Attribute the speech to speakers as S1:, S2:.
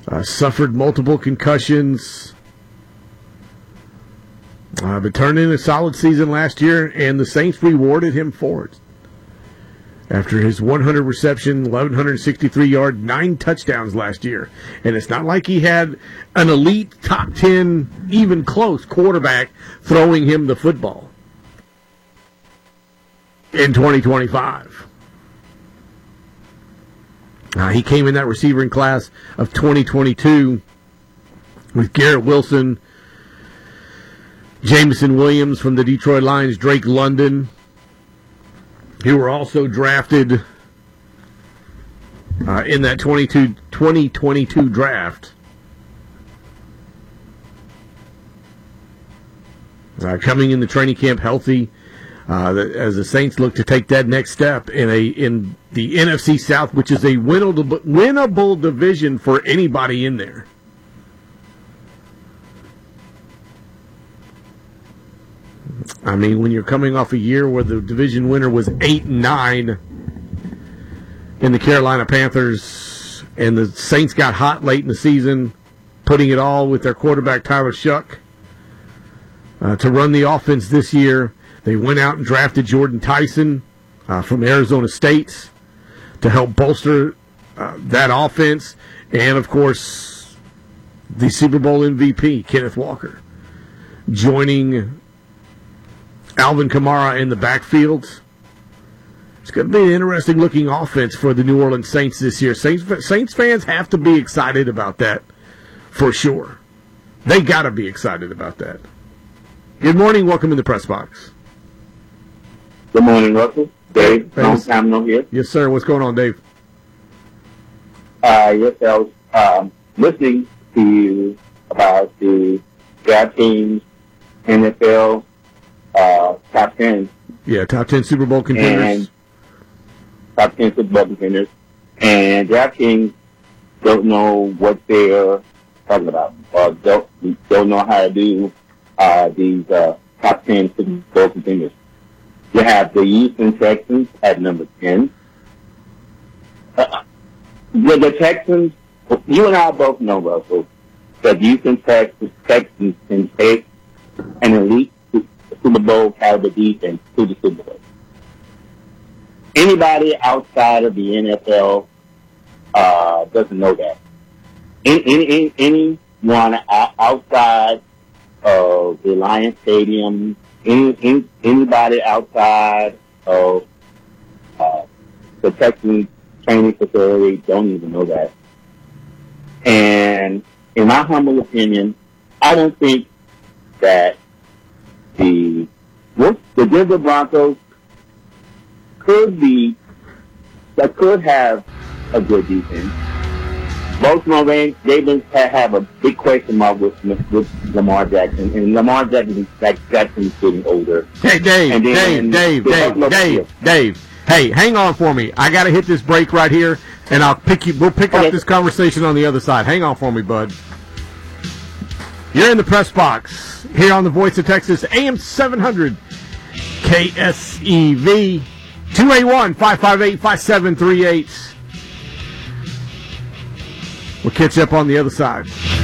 S1: Suffered multiple concussions. But turned in a solid season last year, and the Saints rewarded him for it. After his 100 reception, 1,163 yard, 9 touchdowns last year. And it's not like he had an elite top 10, even close quarterback throwing him the football in 2025. He came in that receiving class of 2022 with Garrett Wilson, Jameson Williams from the Detroit Lions, Drake London, who were also drafted in that 2022 draft. Coming in the training camp healthy, as the Saints look to take that next step in the NFC South, which is a winnable division for anybody in there. I mean, when you're coming off a year where the division winner was 8-9 in the Carolina Panthers, and the Saints got hot late in the season, putting it all with their quarterback Tyler Shuck to run the offense this year. They went out and drafted Jordan Tyson from Arizona State to help bolster that offense. And, of course, the Super Bowl MVP, Kenneth Walker, joining Alvin Kamara in the backfield. It's going to be an interesting-looking offense for the New Orleans Saints this year. Saints fans have to be excited about that for sure. They got to be excited about that. Good morning. Welcome in the press box.
S2: Good morning, Russell. Dave, long time no here.
S1: Yes, sir. What's going on, Dave?
S2: Yes, I was listening to you about the DraftKings NFL top 10.
S1: Yeah, top 10 Super Bowl contenders.
S2: And top 10 Super Bowl contenders. And DraftKings don't know what they're talking about, or don't know how to do these top 10 Super Bowl contenders. You have the Houston Texans at number 10. The Texans, you and I both know, Russell, that Houston Texans can take an elite Super Bowl caliber defense to the Super Bowl. Anybody outside of the NFL doesn't know that. Anyone outside of the Lions Stadium, anybody outside of the Texans training facility don't even know that. And in my humble opinion, I don't think that the Denver Broncos could have a good defense. Baltimore Ravens have a big question mark with Lamar Jackson, and Lamar Jackson is getting older.
S1: Hey, Dave. Hey, hang on for me. I got to hit this break right here, and we'll pick up this conversation on the other side. Hang on for me, bud. You're in the press box here on the Voice of Texas, AM 700 KSEV, 281-558-5738. We'll catch up on the other side.